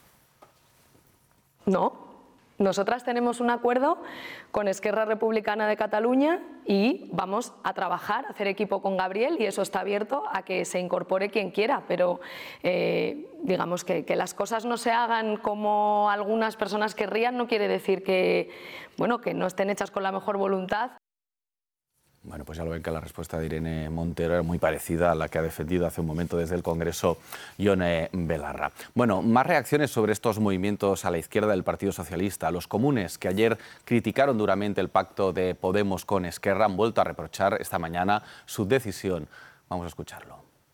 No, nosotras tenemos un acuerdo con Esquerra Republicana de Cataluña y vamos a trabajar, a hacer equipo con Gabriel, y eso está abierto a que se incorpore quien quiera, pero digamos que las cosas no se hagan como algunas personas querrían no quiere decir que, bueno, que no estén hechas con la mejor voluntad. Bueno, pues ya lo ven que la respuesta de Irene Montero era muy parecida a la que ha defendido hace un momento desde el Congreso Ione Belarra. Bueno, más reacciones sobre estos movimientos a la izquierda del Partido Socialista. Los comunes, que ayer criticaron duramente el pacto de Podemos con Esquerra, han vuelto a reprochar esta mañana su decisión. Vamos a escucharlo.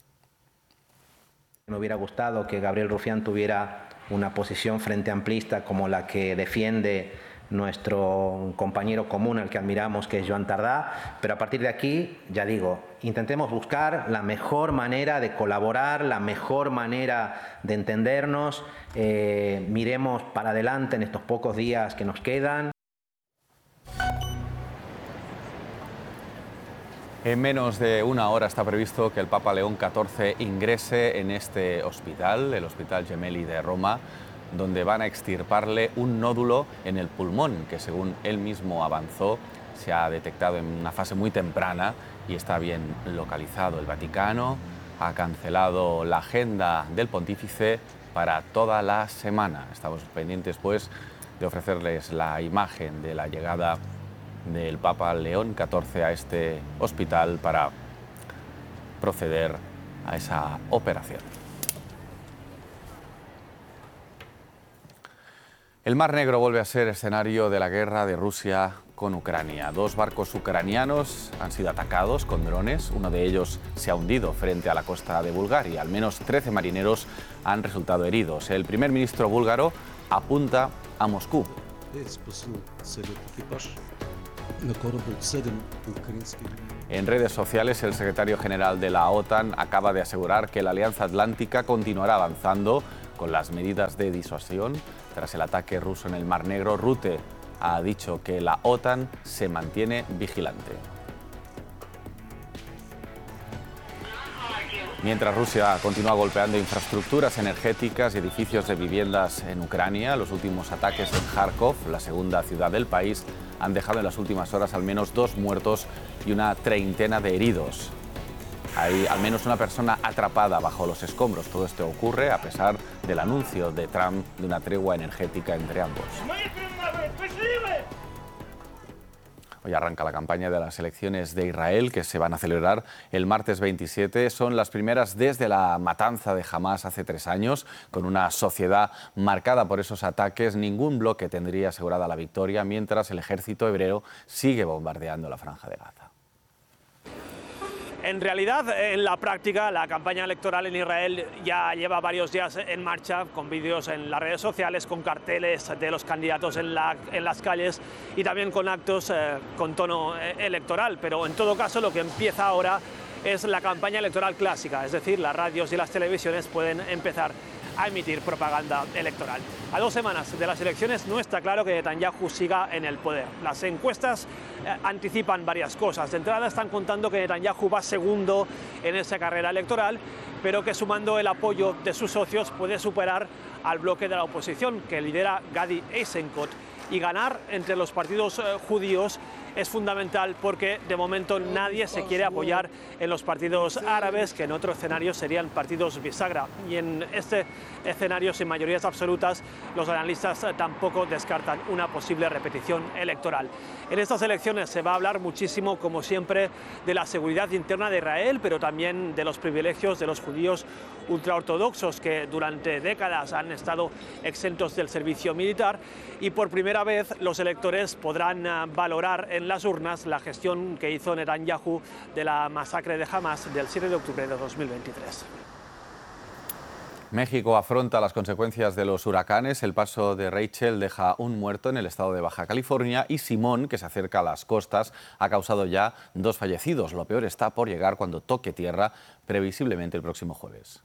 Me hubiera gustado que Gabriel Rufián tuviera una posición frente amplista como la que defiende nuestro compañero común, al que admiramos, que es Joan Tardá, pero a partir de aquí, ya digo, intentemos buscar la mejor manera de colaborar, la mejor manera de entendernos, miremos para adelante en estos pocos días que nos quedan. En menos de una hora está previsto que el Papa León XIV ingrese en este hospital, el Hospital Gemelli de Roma, donde van a extirparle un nódulo en el pulmón, que según él mismo avanzó, se ha detectado en una fase muy temprana y está bien localizado. El Vaticano ha cancelado la agenda del pontífice para toda la semana. Estamos pendientes, pues, de ofrecerles la imagen de la llegada del Papa León XIV a este hospital para proceder a esa operación. El Mar Negro vuelve a ser escenario de la guerra de Rusia con Ucrania. 2 barcos ucranianos han sido atacados con drones. Uno de ellos se ha hundido frente a la costa de Bulgaria. Al menos 13 marineros han resultado heridos. El primer ministro búlgaro apunta a Moscú. En redes sociales, el secretario general de la OTAN acaba de asegurar que la Alianza Atlántica continuará avanzando con las medidas de disuasión tras el ataque ruso en el Mar Negro. Rutte ha dicho que la OTAN se mantiene vigilante. Mientras Rusia continúa golpeando infraestructuras energéticas y edificios de viviendas en Ucrania, los últimos ataques en Kharkov, la segunda ciudad del país, han dejado en las últimas horas al menos 2 muertos y una treintena de heridos. Hay al menos una persona atrapada bajo los escombros. Todo esto ocurre a pesar del anuncio de Trump de una tregua energética entre ambos. Hoy arranca la campaña de las elecciones de Israel, que se van a celebrar el martes 27. Son las primeras desde la matanza de Hamás hace 3 años, con una sociedad marcada por esos ataques. Ningún bloque tendría asegurada la victoria, mientras el ejército hebreo sigue bombardeando la Franja de Gaza. En realidad, en la práctica, la campaña electoral en Israel ya lleva varios días en marcha, con vídeos en las redes sociales, con carteles de los candidatos en las calles y también con actos con tono electoral. Pero en todo caso, lo que empieza ahora es la campaña electoral clásica, es decir, las radios y las televisiones pueden empezar a emitir propaganda electoral. A 2 semanas de las elecciones no está claro que Netanyahu siga en el poder. Las encuestas anticipan varias cosas. De entrada están contando que Netanyahu va segundo en esa carrera electoral, pero que sumando el apoyo de sus socios puede superar al bloque de la oposición que lidera Gadi Eisenkot. Y ganar entre los partidos judíos es fundamental porque de momento nadie se quiere apoyar en los partidos árabes, que en otro escenario serían partidos bisagra. Y en este escenario sin mayorías absolutas, los analistas tampoco descartan una posible repetición electoral. En estas elecciones se va a hablar muchísimo, como siempre, de la seguridad interna de Israel, pero también de los privilegios de los judíos ultraortodoxos que durante décadas han estado exentos del servicio militar, y por primera vez los electores podrán valorar en las urnas la gestión que hizo Netanyahu de la masacre de Hamás del 7 de octubre de 2023. México afronta las consecuencias de los huracanes. El paso de Rachel deja un muerto en el estado de Baja California y Simón, que se acerca a las costas, ha causado ya 2 fallecidos. Lo peor está por llegar cuando toque tierra, previsiblemente el próximo jueves.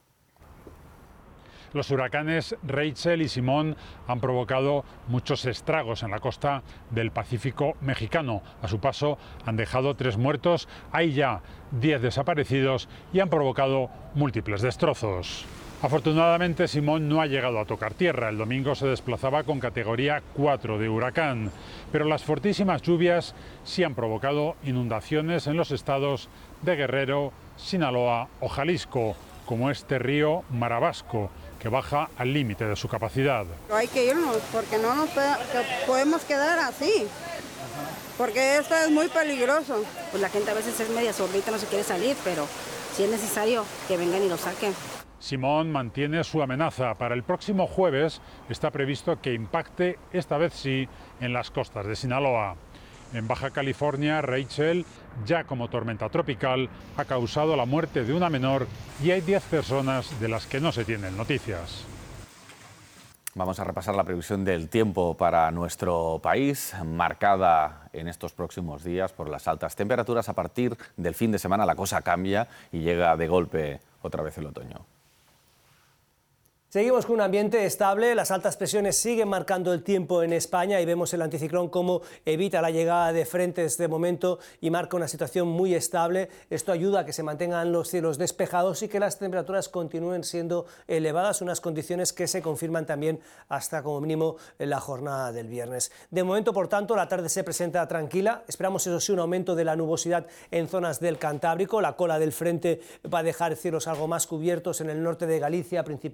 Los huracanes Rachel y Simón han provocado muchos estragos en la costa del Pacífico mexicano. A su paso han dejado 3 muertos, hay ya 10 desaparecidos y han provocado múltiples destrozos. Afortunadamente, Simón no ha llegado a tocar tierra. El domingo se desplazaba con categoría 4 de huracán, pero las fortísimas lluvias sí han provocado inundaciones en los estados de Guerrero, Sinaloa o Jalisco, como este río Marabasco, que baja al límite de su capacidad. Hay que irnos porque no nos podemos quedar así, porque esto es muy peligroso. Pues la gente a veces es media sordita, no se quiere salir, pero si es necesario que vengan y lo saquen. Simón mantiene su amenaza. Para el próximo jueves está previsto que impacte, esta vez sí, en las costas de Sinaloa. En Baja California, Rachel, ya como tormenta tropical, ha causado la muerte de una menor y hay 10 personas de las que no se tienen noticias. Vamos a repasar la previsión del tiempo para nuestro país, marcada en estos próximos días por las altas temperaturas. A partir del fin de semana la cosa cambia y llega de golpe otra vez el otoño. Seguimos con un ambiente estable, las altas presiones siguen marcando el tiempo en España y vemos el anticiclón cómo evita la llegada de frentes de momento y marca una situación muy estable. Esto ayuda a que se mantengan los cielos despejados y que las temperaturas continúen siendo elevadas, unas condiciones que se confirman también hasta como mínimo en la jornada del viernes. De momento, por tanto, la tarde se presenta tranquila, esperamos eso sí un aumento de la nubosidad en zonas del Cantábrico, la cola del frente va a dejar cielos algo más cubiertos en el norte de Galicia, Principado de Asturias,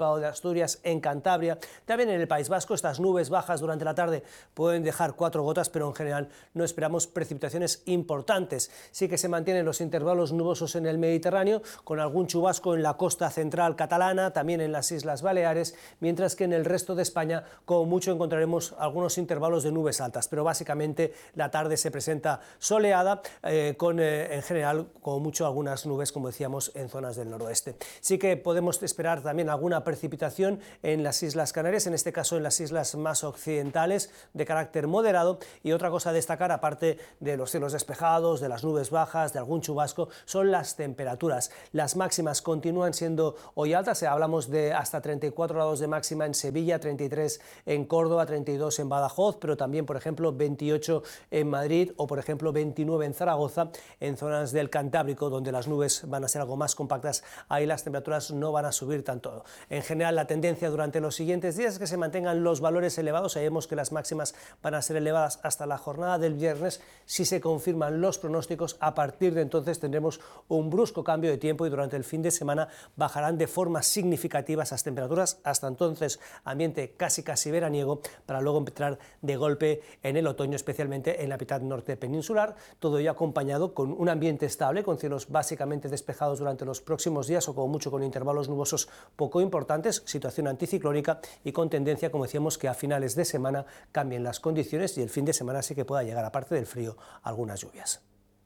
Asturias, en Cantabria. También en el País Vasco estas nubes bajas durante la tarde pueden dejar 4 gotas, pero en general no esperamos precipitaciones importantes. Sí que se mantienen los intervalos nubosos en el Mediterráneo, con algún chubasco en la costa central catalana, también en las Islas Baleares, mientras que en el resto de España, como mucho, encontraremos algunos intervalos de nubes altas, pero básicamente la tarde se presenta soleada, en general, como mucho, algunas nubes, como decíamos, en zonas del noroeste. Sí que podemos esperar también alguna precipitación en las Islas Canarias, en este caso en las islas más occidentales, de carácter moderado. Y otra cosa a destacar, aparte de los cielos despejados, de las nubes bajas, de algún chubasco, son las temperaturas. Las máximas continúan siendo hoy altas, hablamos de hasta 34 grados de máxima en Sevilla, 33 en Córdoba, 32 en Badajoz, pero también, por ejemplo, 28 en Madrid o, por ejemplo, 29 en Zaragoza. En zonas del Cantábrico, donde las nubes van a ser algo más compactas, ahí las temperaturas no van a subir tanto. En general, la tendencia durante los siguientes días es que se mantengan los valores elevados. Sabemos que las máximas van a ser elevadas hasta la jornada del viernes. Si se confirman los pronósticos, a partir de entonces tendremos un brusco cambio de tiempo y durante el fin de semana bajarán de forma significativa esas temperaturas. Hasta entonces, ambiente casi veraniego, para luego entrar de golpe en el otoño, especialmente en la mitad norte peninsular. Todo ello acompañado con un ambiente estable, con cielos básicamente despejados durante los próximos días, o como mucho con intervalos nubosos poco importantes, situación anticiclónica y con tendencia, como decíamos, que a finales de semana cambien las condiciones y el fin de semana sí que pueda llegar, aparte del frío, algunas lluvias.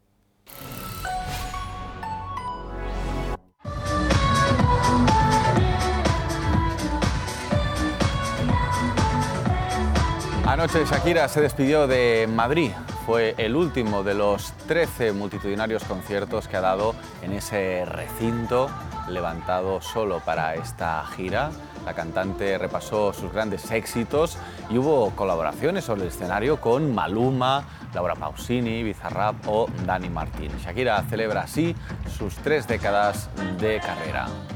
Anoche Shakira se despidió de Madrid. Fue el último de los 13 multitudinarios conciertos que ha dado en ese recinto levantado solo para esta gira. La cantante repasó sus grandes éxitos y hubo colaboraciones sobre el escenario con Maluma, Laura Pausini, Bizarrap o Dani Martín. Shakira celebra así sus 3 décadas de carrera.